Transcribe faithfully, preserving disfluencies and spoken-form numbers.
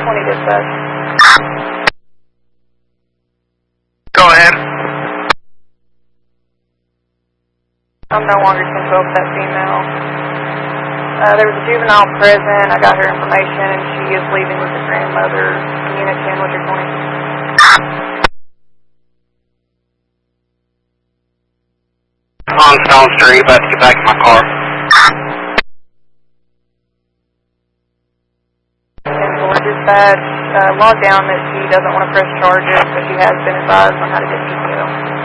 twenty dispatch. Go ahead. I'm no longer ten twelve with that female. Uh, there was a juvenile present. I got her information, and she is leaving with her grandmother. Unit ten, what's your twenty? On Stone Street, about to get back in my car. And for dispatch, uh, log down that she doesn't want to press charges, but she has been advised on how to get detail.